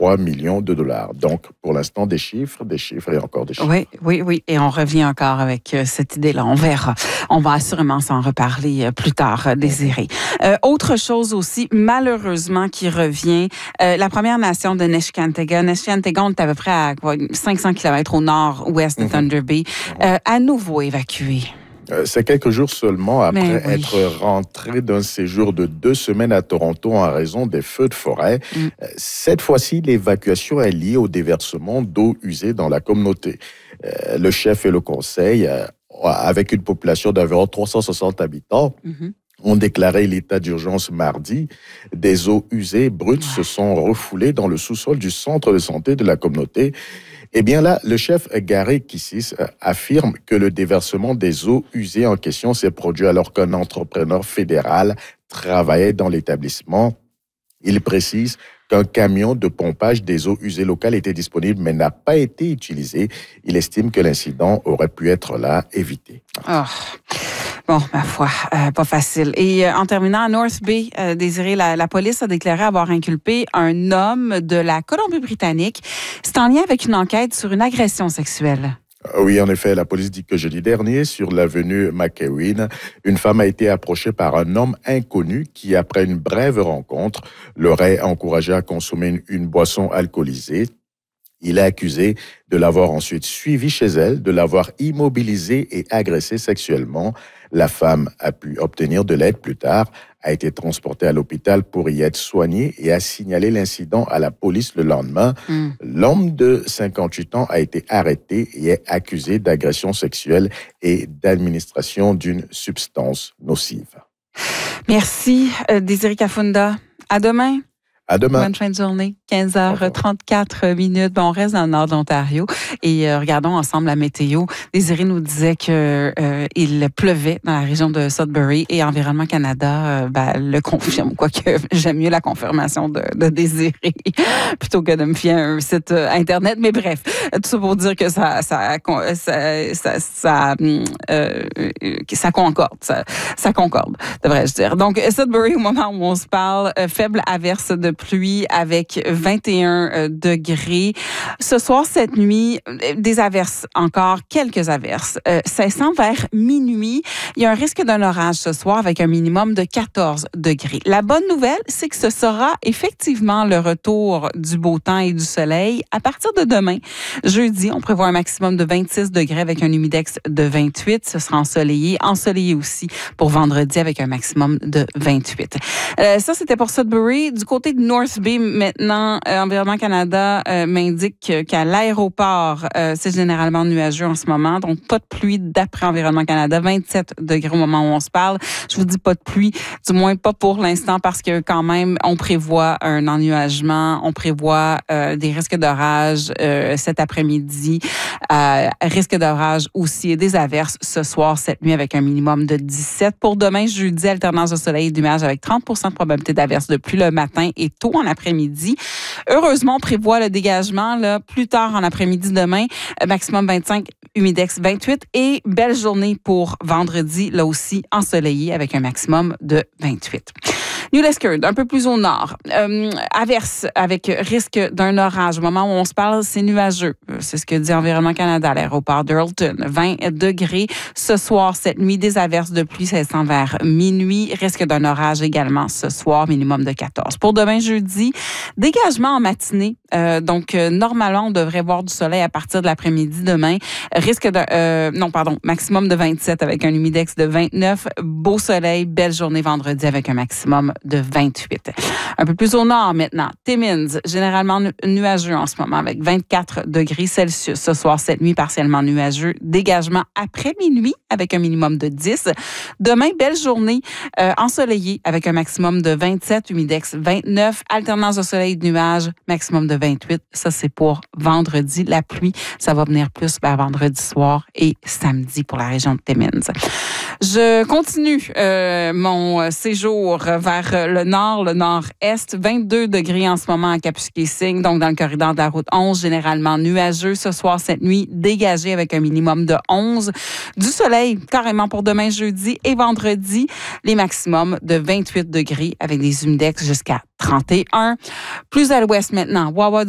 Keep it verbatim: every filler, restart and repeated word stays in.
trois millions de dollars. Donc, pour l'instant, des chiffres, des chiffres et encore des chiffres. Oui, oui, oui. Et on revient encore avec cette idée-là. On verra. On va assurément s'en reparler plus tard, Désiré. Euh, autre chose aussi, malheureusement, qui revient, euh, la Première Nation de Neskantaga. Neskantaga, on est à peu près à quoi, cinq cents kilomètres au nord-ouest de mm-hmm. Thunder Bay, euh, à nouveau évacué. C'est quelques jours seulement après oui. être rentré d'un séjour de deux semaines à Toronto en raison des feux de forêt. Mm. Cette fois-ci, l'évacuation est liée au déversement d'eau usée dans la communauté. Le chef et le conseil, avec une population d'environ trois cent soixante habitants, mm-hmm. ont déclaré l'état d'urgence mardi. Des eaux usées brutes ouais. se sont refoulées dans le sous-sol du centre de santé de la communauté. Eh bien là, le chef Gary Kissis affirme que le déversement des eaux usées en question s'est produit alors qu'un entrepreneur fédéral travaillait dans l'établissement. Il précise qu'un camion de pompage des eaux usées locales était disponible mais n'a pas été utilisé. Il estime que l'incident aurait pu être là évité. Oh. Bon, ma foi, euh, pas facile. Et euh, en terminant, à North Bay, euh, Désiré, la, la police a déclaré avoir inculpé un homme de la Colombie-Britannique. C'est en lien avec une enquête sur une agression sexuelle. Oui, en effet, la police dit que jeudi dernier, sur l'avenue McEwen, une femme a été approchée par un homme inconnu qui, après une brève rencontre, l'aurait encouragée à consommer une, une boisson alcoolisée. Il est accusé de l'avoir ensuite suivie chez elle, de l'avoir immobilisée et agressée sexuellement. La femme a pu obtenir de l'aide plus tard, a été transportée à l'hôpital pour y être soignée et a signalé l'incident à la police le lendemain. Mm. L'homme de cinquante-huit ans a été arrêté et est accusé d'agression sexuelle et d'administration d'une substance nocive. Merci, euh, Désiré Kafunda. À demain. À demain. Bonne fin de journée. quinze heures trente-quatre minutes. Bon, on reste dans le nord de l'Ontario et euh, regardons ensemble la météo. Désiré nous disait qu'il euh, pleuvait dans la région de Sudbury et Environnement Canada euh, ben, le confirme. Quoique j'aime mieux la confirmation de, de Désiré plutôt que de me fier à un site Internet. Mais bref, tout ça pour dire que ça, ça, ça, ça, ça, euh, ça concorde. Ça, ça concorde, devrais-je dire. Donc, Sudbury, au moment où on se parle, euh, faible averse de pluie avec vingt et un degrés. Ce soir, cette nuit, des averses encore, quelques averses. Euh, cessant vers minuit, il y a un risque d'un orage ce soir avec un minimum de quatorze degrés. La bonne nouvelle, c'est que ce sera effectivement le retour du beau temps et du soleil à partir de demain. Jeudi, on prévoit un maximum de vingt-six degrés avec un humidex de vingt-huit. Ce sera ensoleillé. Ensoleillé aussi pour vendredi avec un maximum de vingt-huit. Euh, ça, c'était pour Sudbury. Du côté de North Bay, maintenant, euh, Environnement Canada euh, m'indique qu'à l'aéroport, euh, c'est généralement nuageux en ce moment, donc pas de pluie d'après Environnement Canada, vingt-sept degrés au moment où on se parle. Je vous dis pas de pluie, du moins pas pour l'instant, parce que quand même, on prévoit un ennuagement, on prévoit euh, des risques d'orage euh, cet après-midi, euh, risque d'orage aussi et des averses ce soir, cette nuit, avec un minimum de dix-sept. Pour demain, jeudi, alternance de soleil et d'nuages avec trente pour cent de probabilité d'averse de pluie le matin et tôt en après-midi. Heureusement, on prévoit le dégagement là, plus tard en après-midi demain, maximum vingt-cinq, humidex vingt-huit et belle journée pour vendredi, là aussi ensoleillé avec un maximum de vingt-huit. New Lescard, un peu plus au nord. Euh, averse avec risque d'un orage. Au moment où on se parle, c'est nuageux. C'est ce que dit Environnement Canada à l'aéroport d'Earlton. vingt degrés ce soir, cette nuit. Des averses de pluie cessant vers minuit. Risque d'un orage également ce soir, minimum de quatorze. Pour demain, jeudi, dégagement en matinée. Euh, donc, euh, normalement, on devrait voir du soleil à partir de l'après-midi demain. Risque de... Euh, non, pardon, maximum de vingt-sept avec un humidex de vingt-neuf. Beau soleil, belle journée vendredi avec un maximum de vingt-huit. Un peu plus au nord maintenant, Timmins, généralement nu- nuageux en ce moment avec vingt-quatre degrés Celsius. Ce soir, cette nuit, partiellement nuageux. Dégagement après minuit avec un minimum de dix. Demain, belle journée euh, ensoleillée avec un maximum de vingt-sept, humidex vingt-neuf, alternance de soleil et de nuages, maximum de vingt-huit. Ça, c'est pour vendredi. La pluie, ça va venir plus vers vendredi soir et samedi pour la région de Timmins. Je continue euh, mon séjour vers le nord, le nord-est. vingt-deux degrés en ce moment à Kapuskasing, donc dans le corridor de la route onze, généralement nuageux. Ce soir, cette nuit, dégagé avec un minimum de onze. Du soleil, carrément pour demain, jeudi et vendredi. Les maximums de vingt-huit degrés avec des humidex jusqu'à trente et un. Plus à l'ouest maintenant, Wawa